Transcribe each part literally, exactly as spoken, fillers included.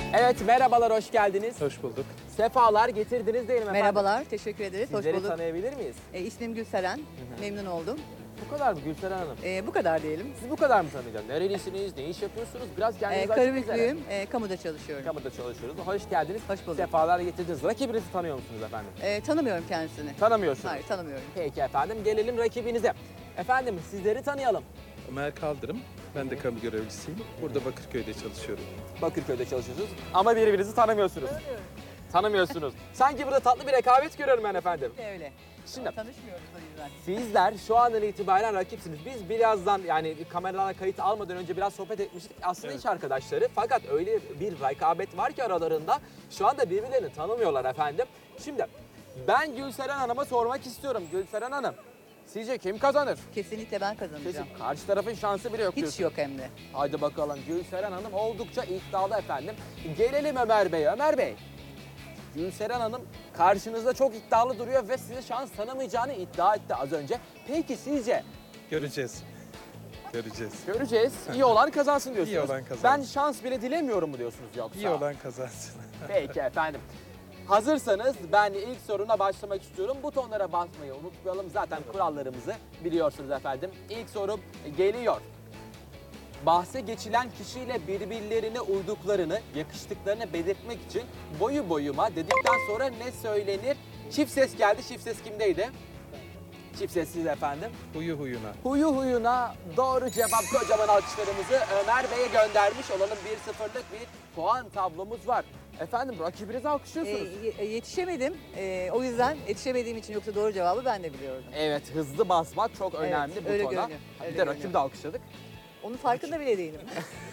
Evet, merhabalar, hoş geldiniz. Hoş bulduk. Sefalar getirdiniz değil mi efendim? Merhabalar, teşekkür ederiz. Sizleri Hoş bulduk. tanıyabilir miyiz? E, ismim Gülseren, memnun oldum. Bu kadar mı Gülseren Hanım? E, bu kadar diyelim. Siz bu kadar mı tanıyacağım? Nerelisiniz, ne iş yapıyorsunuz? Biraz E, kendinizi açın bizlere. Karabüklüyüm, e, kamuda çalışıyorum. Kamuda çalışıyoruz. Hoş geldiniz. Hoş bulduk. Sefalar getirdiniz. Rakibinizi tanıyor musunuz efendim? E, tanımıyorum kendisini. Tanımıyorsunuz. Hayır, tanımıyorum. Peki efendim, gelelim rakibinize. Efendim, sizleri tanıyalım. Ömer Kaldırım. Ben de kamu görevlisiyim. Burada Bakırköy'de çalışıyorum. Bakırköy'de çalışıyorsunuz ama birbirinizi tanımıyorsunuz. Tanımıyorsunuz. Sanki burada tatlı bir rekabet görüyorum ben efendim. Öyle. Şimdi Tanışmıyoruz o yüzden. sizler şu andan itibaren rakipsiniz. Biz birazdan yani kameralara kayıt almadan önce biraz sohbet etmiştik. Aslında Evet. iş arkadaşları fakat öyle bir rekabet var ki aralarında şu anda birbirlerini tanımıyorlar efendim. Şimdi ben Gülseren Hanım'a sormak istiyorum. Gülseren Hanım, sizce kim kazanır? Kesinlikle ben kazanacağım. Kesin karşı tarafın şansı bile yok Hiç diyorsun. yok hem de. Haydi bakalım, Gülseren Hanım oldukça iddialı efendim. Gelelim Ömer Bey. Ömer Bey, Gülseren Hanım karşınızda çok iddialı duruyor ve size şans tanımayacağını iddia etti az önce. Peki sizce? Göreceğiz. Göreceğiz. Göreceğiz. İyi olan kazansın diyorsunuz. İyi olan kazansın. Ben şans bile dilemiyorum mu diyorsunuz yoksa? İyi olan kazansın. Peki efendim. Hazırsanız ben ilk soruna başlamak istiyorum. Butonlara basmayı unutmayalım. Zaten kurallarımızı biliyorsunuz efendim. İlk sorum geliyor. Bahse geçilen kişiyle birbirlerine uyduklarını, yakıştıklarını belirtmek için boyu boyuma dedikten sonra ne söylenir? Çift ses geldi. Çift ses kimdeydi? Çift sessiz efendim. Huyu huyuna. Huyu huyuna doğru cevap, kocaman alkışlarımızı Ömer Bey'e göndermiş olalım. bir sıfırlık bir puan tablomuz var. Efendim rakibinizi E, alkışlıyorsunuz. ye- yetişemedim. E, o yüzden yetişemediğim için yoksa doğru cevabı ben de biliyordum. Evet, hızlı basmak çok önemli öyle butona. görünüyor, Bir öyle de rakibi görünüyor. de alkışladık. Onun farkında bile değilim.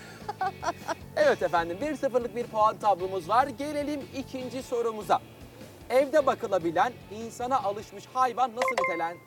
Evet efendim, bir sıfırlık bir puan tablomuz var. Gelelim ikinci sorumuza. Evde bakılabilen, insana alışmış hayvan nasıl nitelen,